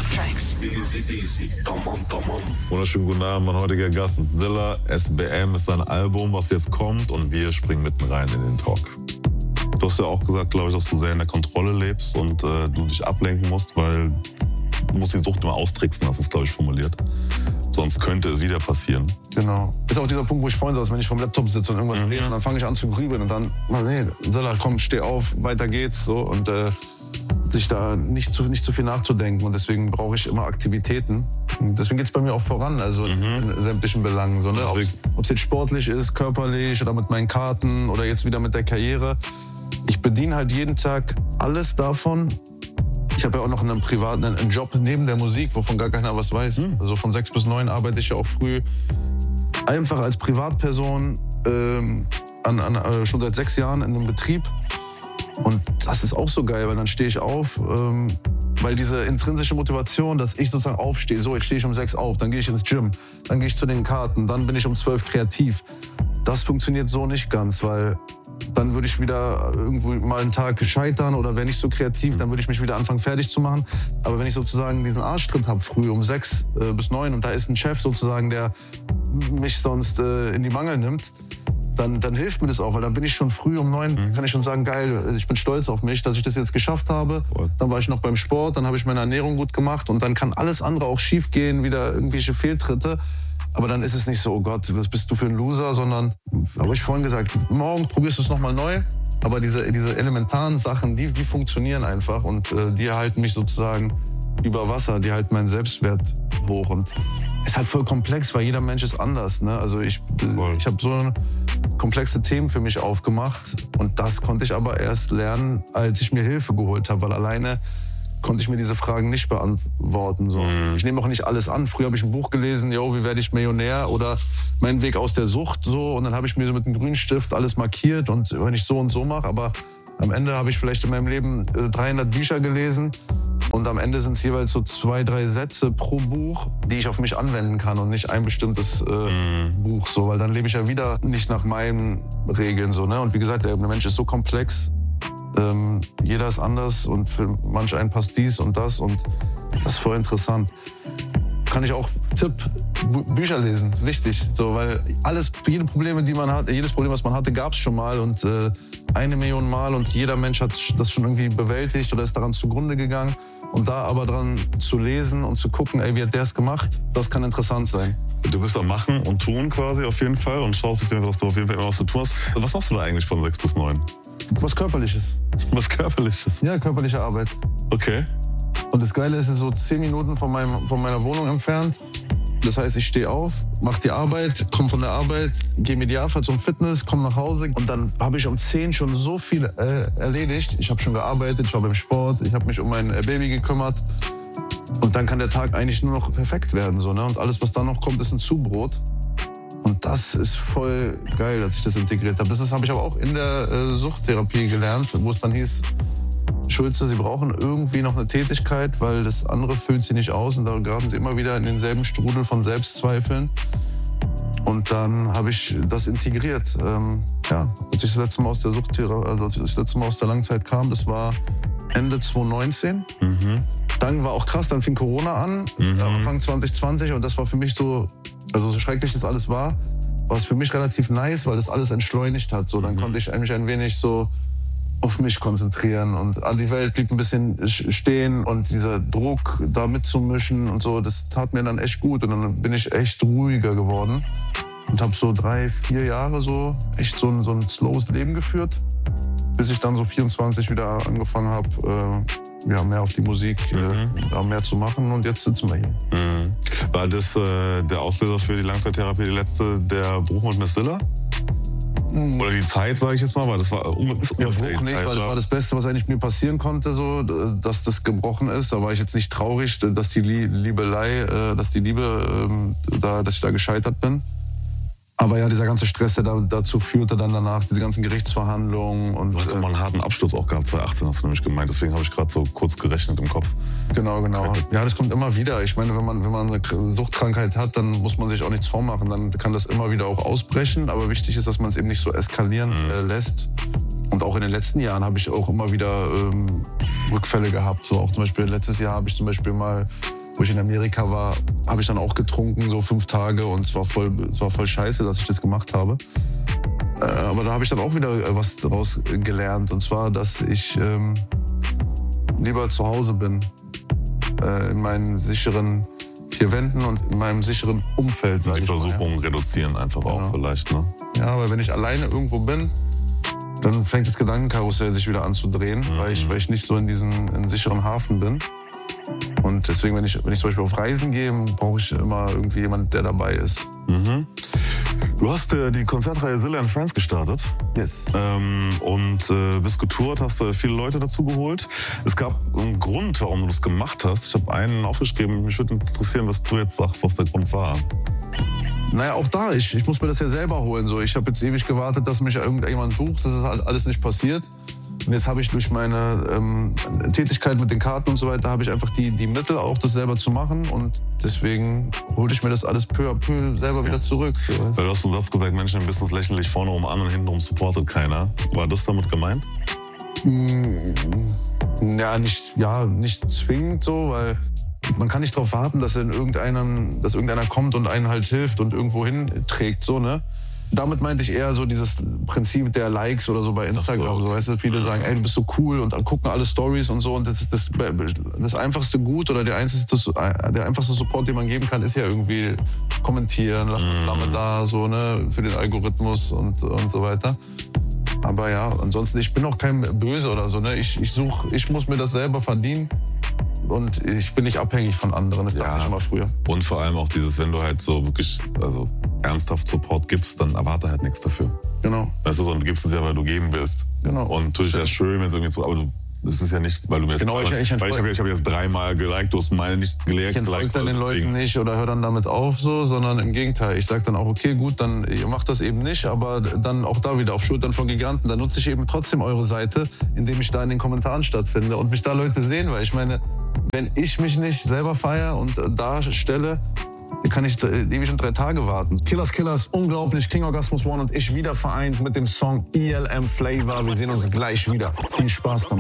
Tracks. Wunderschönen guten Abend, mein heutiger Gast ist Zilla. SBM ist sein Album, was jetzt kommt, und wir springen mitten rein in den Talk. Du hast ja auch gesagt, glaube ich, dass du sehr in der Kontrolle lebst und du dich ablenken musst, weil du musst die Sucht immer austricksen, hast du es, glaube ich, formuliert. Sonst könnte es wieder passieren. Genau. Ist auch dieser Punkt, wo ich vorhin saß, wenn ich vom Laptop sitze und irgendwas lese, dann fange ich an zu grübeln und dann, nee, Zilla, komm, steh auf, weiter geht's, so, und sich da nicht zu viel nachzudenken, und deswegen brauche ich immer Aktivitäten. Und deswegen geht's bei mir auch voran, also in sämtlichen Belangen, so, ne? Ob es jetzt sportlich ist, körperlich oder mit meinen Karten oder jetzt wieder mit der Karriere. Ich bediene halt jeden Tag alles davon. Ich habe ja auch noch einen privaten Job neben der Musik, wovon gar keiner was weiß. Also von 6 bis 9 arbeite ich ja auch früh. Einfach als Privatperson schon seit 6 Jahren in einem Betrieb. Und das ist auch so geil, weil dann stehe ich auf, weil diese intrinsische Motivation, dass ich sozusagen aufstehe, so, jetzt stehe ich um 6 auf, dann gehe ich ins Gym, dann gehe ich zu den Karten, dann bin ich um 12 kreativ. Das funktioniert so nicht ganz, weil dann würde ich wieder irgendwo mal einen Tag scheitern oder wäre nicht so kreativ, dann würde ich mich wieder anfangen fertig zu machen. Aber wenn ich sozusagen diesen Arschtritt habe früh um 6 bis 9 und da ist ein Chef sozusagen, der mich sonst in die Mangel nimmt, dann hilft mir das auch, weil dann bin ich schon früh um 9, kann ich schon sagen, geil, ich bin stolz auf mich, dass ich das jetzt geschafft habe. Dann war ich noch beim Sport, dann habe ich meine Ernährung gut gemacht und dann kann alles andere auch schief gehen, wieder irgendwelche Fehltritte. Aber dann ist es nicht so, oh Gott, was bist du für ein Loser, sondern, habe ich vorhin gesagt, morgen probierst du es nochmal neu. Aber diese elementaren Sachen, die funktionieren einfach und die halten mich sozusagen über Wasser, die halten meinen Selbstwert hoch. Und es ist halt voll komplex, weil jeder Mensch ist anders. Ne? Also ich habe so komplexe Themen für mich aufgemacht und das konnte ich aber erst lernen, als ich mir Hilfe geholt habe, weil alleine konnte ich mir diese Fragen nicht beantworten. So. Ich nehme auch nicht alles an. Früher habe ich ein Buch gelesen, wie werde ich Millionär oder mein Weg aus der Sucht. So. Und dann habe ich mir so mit einem Grünstift alles markiert und wenn ich so und so mache. Aber am Ende habe ich vielleicht in meinem Leben 300 Bücher gelesen und am Ende sind es jeweils so 2, 3 Sätze pro Buch, die ich auf mich anwenden kann und nicht ein bestimmtes Buch. So. Weil dann lebe ich ja wieder nicht nach meinen Regeln. So, ne? Und wie gesagt, der Mensch ist so komplex. Jeder ist anders und für manch einen passt dies und das und das ist voll interessant. Kann ich auch Bücher lesen, wichtig, so, weil jedes Problem, was man hatte, gab es schon mal und 1 Million Mal und jeder Mensch hat das schon irgendwie bewältigt oder ist daran zugrunde gegangen und da aber dran zu lesen und zu gucken, wie hat der es gemacht, das kann interessant sein. Du bist am Machen und Tun quasi auf jeden Fall und schaust auf jeden Fall, dass du auf jeden Fall immer was zu tun hast. Was machst du da eigentlich von 6 bis 9? Was Körperliches. Was Körperliches? Ja, körperliche Arbeit. Okay. Und das Geile ist, es ist so 10 Minuten von meiner Wohnung entfernt. Das heißt, ich stehe auf, mache die Arbeit, komme von der Arbeit, gehe im Idealfall zum Fitness, komme nach Hause. Und dann habe ich um 10 schon so viel erledigt. Ich habe schon gearbeitet, ich war beim Sport, ich habe mich um mein Baby gekümmert. Und dann kann der Tag eigentlich nur noch perfekt werden. So, ne? Und alles, was da noch kommt, ist ein Zubrot. Und das ist voll geil, dass ich das integriert habe. Das habe ich aber auch in der Suchttherapie gelernt, wo es dann hieß, Schulze, Sie brauchen irgendwie noch eine Tätigkeit, weil das andere füllt Sie nicht aus. Und da geraten Sie immer wieder in denselben Strudel von Selbstzweifeln. Und dann habe ich das integriert. Als ich das letzte Mal aus der Suchttherapie, als ich das letzte Mal aus der Langzeit kam, das war Ende 2019. Dann war auch krass, dann fing Corona an, Anfang 2020. Und das war für mich so, also so schrecklich das alles war es für mich relativ nice, weil das alles entschleunigt hat. So, dann konnte ich mich ein wenig so auf mich konzentrieren und die Welt blieb ein bisschen stehen und dieser Druck da mitzumischen und so, das tat mir dann echt gut und dann bin ich echt ruhiger geworden und habe so 3, 4 Jahre so echt so ein slowes Leben geführt, bis ich dann so 24 wieder angefangen habe, mehr auf die Musik, da mehr zu machen und jetzt sitzen wir hier. War das der Auslöser für die Langzeittherapie, die letzte, der Bruch mit Miss Zilla? Oder die Zeit, sage ich jetzt mal, weil das war Bruch nicht, weil das war das Beste, was eigentlich mir passieren konnte, so, dass das gebrochen ist. Da war ich jetzt nicht traurig, dass die Liebe, dass ich da gescheitert bin. Aber ja, dieser ganze Stress, der dazu führte dann danach, diese ganzen Gerichtsverhandlungen. Und, du hast immer einen harten Absturz auch gehabt, 2018 hast du nämlich gemeint. Deswegen habe ich gerade so kurz gerechnet im Kopf. Genau. Ja, das kommt immer wieder. Ich meine, wenn man eine Suchtkrankheit hat, dann muss man sich auch nichts vormachen. Dann kann das immer wieder auch ausbrechen. Aber wichtig ist, dass man es eben nicht so eskalieren lässt. Und auch in den letzten Jahren habe ich auch immer wieder Rückfälle gehabt. So auch zum Beispiel letztes Jahr habe ich zum Beispiel mal, wo ich in Amerika war, habe ich dann auch getrunken, so 5 Tage. Und es war voll scheiße, dass ich das gemacht habe. Aber da habe ich dann auch wieder was daraus gelernt. Und zwar, dass ich lieber zu Hause bin. In meinen sicheren 4 Wänden und in meinem sicheren Umfeld. Die Versuchungen reduzieren einfach auch vielleicht, ne? Ja, weil wenn ich alleine irgendwo bin, dann fängt das Gedankenkarussell sich wieder an zu drehen, weil ich nicht so in sicheren Hafen bin. Und deswegen, wenn ich zum Beispiel auf Reisen gehe, brauche ich immer irgendwie jemanden, der dabei ist. Mhm. Du hast die Konzertreihe Zilla and Friends gestartet. Yes. Und bist getourt, hast viele Leute dazu geholt. Es gab einen Grund, warum du das gemacht hast. Ich habe einen aufgeschrieben. Mich würde interessieren, was du jetzt sagst, was der Grund war. Naja, auch da, ich muss mir das ja selber holen. So. Ich habe jetzt ewig gewartet, dass mich irgendjemand bucht. Das ist halt alles nicht passiert. Und jetzt habe ich durch meine Tätigkeit mit den Karten und so weiter, habe ich einfach die Mittel, auch das selber zu machen. Und deswegen hole ich mir das alles peu à peu selber wieder zurück. So. Weil du hast gesagt, Menschen ein bisschen lächerlich vorne rum an und hintenrum supportet keiner. War das damit gemeint? Ja, nicht zwingend so, weil man kann nicht darauf warten, dass irgendeiner kommt und einen halt hilft und irgendwo hinträgt, so, ne? Damit meinte ich eher so dieses Prinzip der Likes oder so bei Instagram. So, weißt du, viele sagen, ey, du bist so cool und dann gucken alle Stories und so. Und das ist das einfachste Gut oder der einfachste Support, den man geben kann, ist ja irgendwie kommentieren, lass eine Flamme da, so, ne, für den Algorithmus und so weiter. Aber ja, ansonsten, ich bin auch kein Böse oder so, ne. Ich muss mir das selber verdienen. Und ich bin nicht abhängig von anderen, das dachte ich immer früher. Und vor allem auch dieses, wenn du halt so wirklich ernsthaft Support gibst, dann erwarte halt nichts dafür. Genau. Weißt du, du gibst es ja, weil du geben willst. Genau. Und natürlich wäre es schön, wenn es irgendwie so, aber das ist ja nicht, weil du mir genau, ich habe jetzt 3-mal geliked, du hast meine nicht geliked. Ich entfolge dann den Leuten nicht oder höre dann damit auf, so, sondern im Gegenteil. Ich sage dann auch, okay, gut, dann ihr macht das eben nicht, aber dann auch da wieder auf Schultern von Giganten. Dann nutze ich eben trotzdem eure Seite, indem ich da in den Kommentaren stattfinde und mich da Leute sehen, weil ich meine, wenn ich mich nicht selber feiere und darstelle, kann ich ewig schon 3 Tage warten. Killers, unglaublich. King Orgasmus One und ich wieder vereint mit dem Song ELM Flavor. Wir sehen uns gleich wieder. Viel Spaß damit.